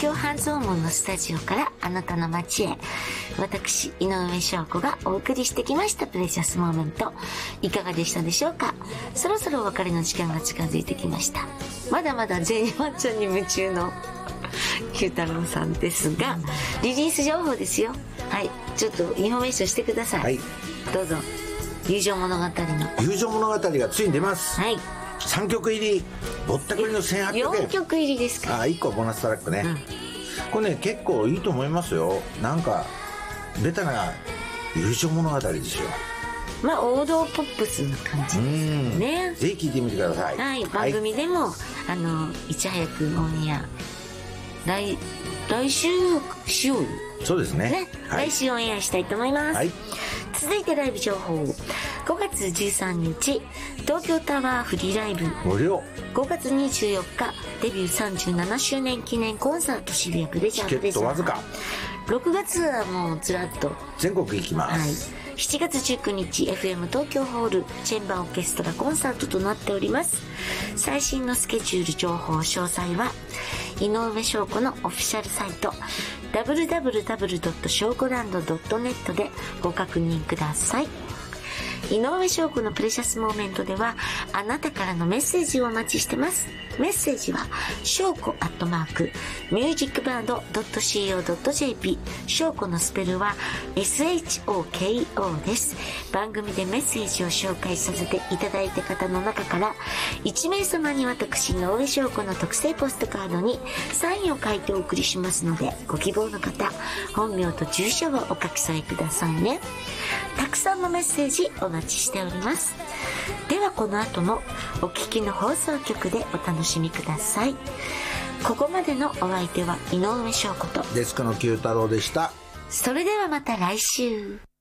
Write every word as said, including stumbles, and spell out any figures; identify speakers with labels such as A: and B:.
A: 京半蔵門のスタジオからあなたの街へ、私井上翔子がお送りしてきましたプレシャスモーメント、いかがでしたでしょうか。そろそろお別れの時間が近づいてきました。まだまだ全員抹茶に夢中の九太郎さんですが、リリース情報ですよ。はい、ちょっとインフォメーションしてください。はい、どうぞ。友情物語の
B: 友情物語がついに出ます。
A: はい、
B: さんきょく入りぼったくりのせんはっぴゃくえん、
A: よんきょく入りですか。
B: あ、いっこボーナストラックね、うん、これね結構いいと思いますよ。なんかベタな友情物語ですよ。
A: まあ王道ポップスな感じですね。
B: ぜひ聞いてみてください。
A: はい、番組でも、はい、あのいち早くオンエア来来週しようよ。
B: そうですね、
A: ね、はい、来週オンエアしたいと思います、はい、続いてライブ情報。ごがつじゅうさんにち東京タワーフリーライブ。ごがつにじゅうよっかデビューさんじゅうななしゅうねん記念コンサート渋谷プレジャープレジャー。チケットわずか。ろくがつはもうずらっと
B: 全国行きます、
A: はい、しちがつじゅうくにち エフエム 東京ホールチェンバーオーケストラコンサートとなっております。最新のスケジュール情報詳細は井上翔子のオフィシャルサイト ダブリューダブリューダブリュードットショーコランドドットネット でご確認ください。井上翔子のプレシャスモーメントではあなたからのメッセージをお待ちしてます。メッセージは翔子アットマークミュージックバードドットシーオードットジェーピー。翔子のスペルは エスエイチオーケーオー です。番組でメッセージを紹介させていただいた方の中からいちめいさまに私井上翔子の特製ポストカードにサインを書いてお送りしますので、ご希望の方本名と住所をお書き添えくださいね。たくさんのメッセージお待ちしております。ではこの後もお聞きの放送局でお楽しみください。ここまでのお相手は井上翔子と
B: デスクの九太郎でした。
A: それではまた来週。